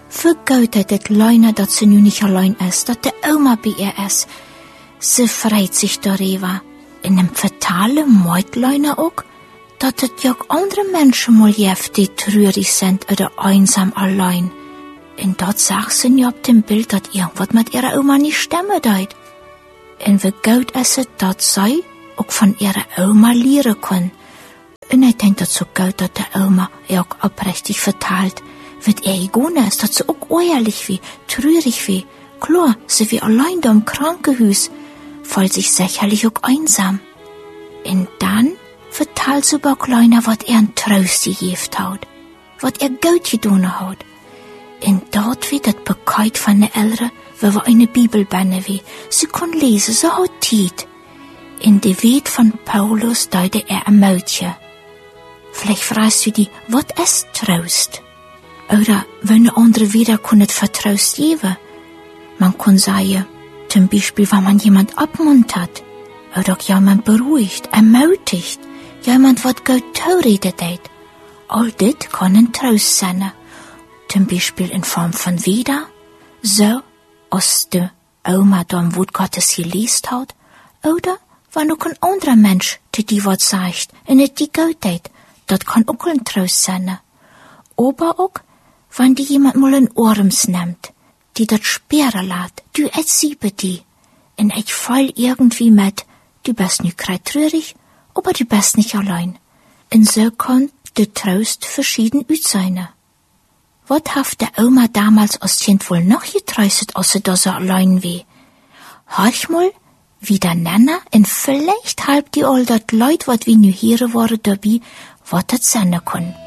Für Gott hat het leiner, dat ze nu nicht allein ist, dat de Oma bei ihr ist. Sie freut sich darüber. In dem fatalen Meut leiner auch, dat het ja auch andere Menschen mal gibt, die traurig sind oder einsam allein. Und dort sagt sie ja auf dem Bild, dat irgendwas mit ihrer Oma nicht stimmen deut. Und wie gut ist es, dat sie auch von ihrer Oma lernen kann. Und ich denke, dat so gut, dat der Oma ja auch aufrichtig verteilt, wird gegangen ist, dat sie auch ehrlich wie, traurig wie. Klar, sie wie allein da im Krankenhaus, voll sich sicherlich auch einsam. Und dann verteilt sie aber kleiner, was ein Trost gegeben hat, was gut getan hat. Und dort wird das bekannt von den Eltern, wie wir eine Bibel bannen wie. Sie kann lesen, sie hat Zeit. In der Welt von Paulus deute ein Mädchen. Vielleicht fragst du dich, was ist Trost? Oder wenn andere wieder können Vertraust geben. Man kann sagen, zum Beispiel, wenn man jemand abmuntert, oder jemand beruhigt, ermutigt, jemand was gut zuredet hat. All das kann ein Trost sein. Zum Beispiel in Form von wieder, so, als die Oma da im Wort Gottes gelesen hat, oder wenn auch ein anderer Mensch dir was sagt, und es die gut hat, das kann auch ein Trost sein. Aber auch, wenn die jemand mal in Arms nimmt, die das sperren lässt, du erzählst die, und ich fall irgendwie mit, du bist nicht grad traurig, aber du bist nicht allein. Und so kann der Trost verschieden sein. Was hat der Oma damals als Kind wohl noch getröstet, als sie da so allein war? Hörch mal, wie der Nenner, und vielleicht halb die all dat Leute, wat wie nu hier waren dabei, was das sein kann.